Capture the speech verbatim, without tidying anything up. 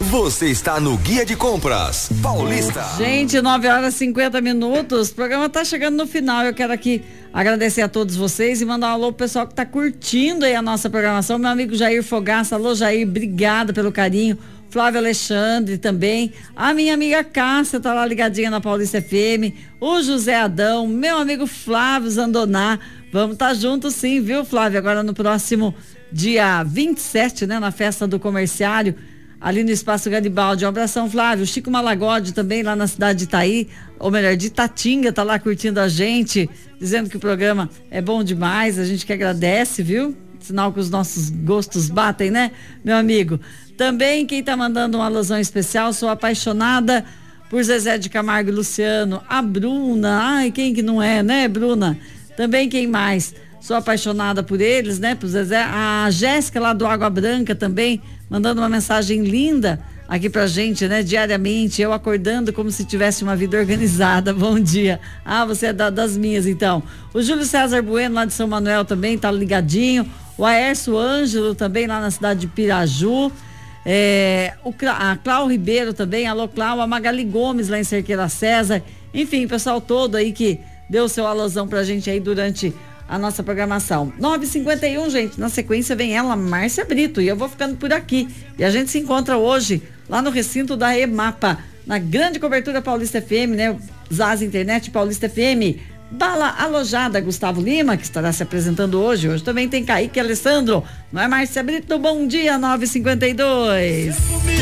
Você está no Guia de Compras Paulista. Gente, nove horas e cinquenta minutos. O programa tá chegando no final. Eu quero aqui agradecer a todos vocês e mandar um alô pro pessoal que tá curtindo aí a nossa programação. Meu amigo Jair Fogaça. Alô, Jair, obrigada pelo carinho. Flávio Alexandre também. A minha amiga Cássia tá lá ligadinha na Paulista F M. O José Adão, meu amigo Flávio Zandoná. Vamos estar tá juntos sim, viu, Flávio? Agora no próximo dia vinte e sete, né? Na festa do comerciário, ali no Espaço Garibaldi. Um abração, Flávio. Chico Malagode também lá na cidade de Itaí, ou melhor, de Itatinga, tá lá curtindo a gente, dizendo que o programa é bom demais. A gente que agradece, viu? Sinal que os nossos gostos batem, né, meu amigo? Também quem tá mandando uma alusão especial, sou apaixonada por Zezé de Camargo e Luciano, a Bruna, ai, quem que não é, né, Bruna? Também quem mais? Sou apaixonada por eles, né, por Zezé, a Jéssica lá do Água Branca também, mandando uma mensagem linda aqui pra gente, né, diariamente, eu acordando como se tivesse uma vida organizada. Bom dia. Ah, você é da, das minhas, então. O Júlio César Bueno, lá de São Manuel, também tá ligadinho. O Aércio Ângelo, também lá na cidade de Piraju. É, o, a Clau Ribeiro também, alô Clau, a Magali Gomes lá em Cerqueira César, enfim, o pessoal todo aí que deu o seu alôzão pra gente aí durante a nossa programação. nove e cinquenta e um, gente, na sequência vem ela, Márcia Brito, e eu vou ficando por aqui, e a gente se encontra hoje lá no recinto da EMAPA, na grande cobertura Paulista F M, né, Zaz Internet Paulista F M. Bala alojada, Gustavo Lima, que estará se apresentando hoje. Hoje também tem Kaique Alessandro. Não é, Márcia Brito? Bom dia, nove e cinquenta e dois.